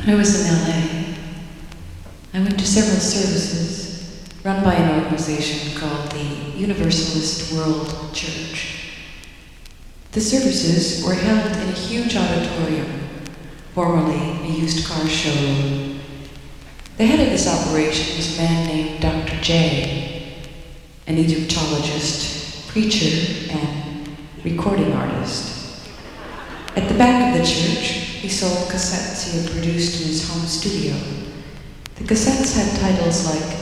I was in LA. I went to several services run by an organization called the Universalist World Church. The services were held in a huge auditorium, formerly a used car showroom. The head of this operation was a man named Dr. J, an Egyptologist, preacher, and recording artist. At the back of the church, he sold cassettes he had produced in his home studio. The cassettes had titles like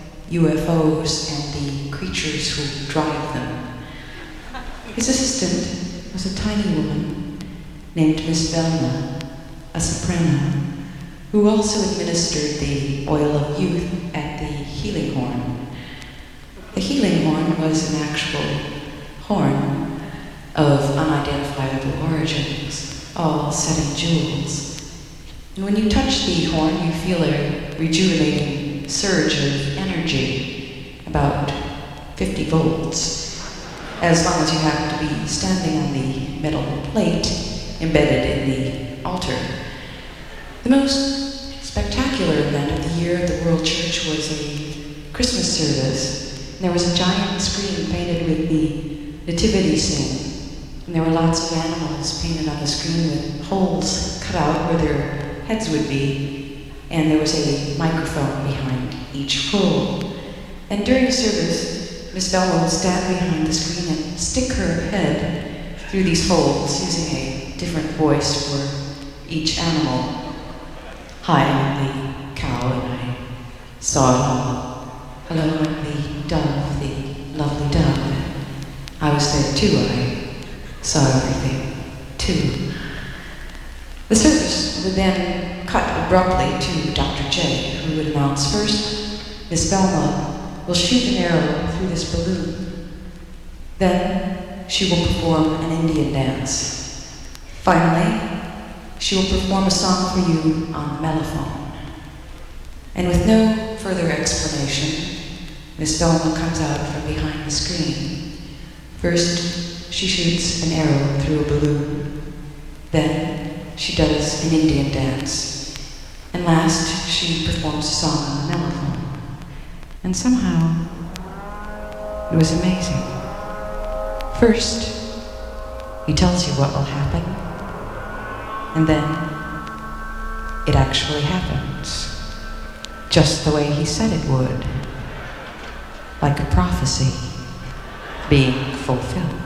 UFOs and the creatures who drive them. His assistant was a tiny woman named Miss Velma, a soprano, who also administered the oil of youth at the healing horn. The healing horn was an actual horn of unidentifiable origins, all set in jewels. And when you touch the horn, you feel a rejuvenating surge of energy, about 50 volts, as long as you happen to be standing on the metal plate embedded in the altar. The most spectacular event of the year at the World Church was a Christmas service. And there was a giant screen painted with the nativity scene. And there were lots of animals painted on the screen with holes cut out where their heads would be. And there was a microphone behind each hole. And during the service, Miss Velma would stand behind the screen and stick her head through these holes using a different voice for each animal. Hi, I'm the cow, and I saw it all. Hello, I'm the dove, the lovely dove. I was there too, I saw everything too. The service would then cut abruptly to Dr. J, who would announce first, Miss Velma will shoot an arrow through this balloon. Then she will perform an Indian dance. Finally, she will perform a song for you on the mellophone. And with no further explanation, Miss Velma comes out from behind the screen. First, she shoots an arrow through a balloon. Then, she does an Indian dance. And last, she performs a song on the mellophone. And somehow, it was amazing. First, he tells you what will happen. And then, it actually happens. Just the way he said it would. Like a prophecy being fulfilled.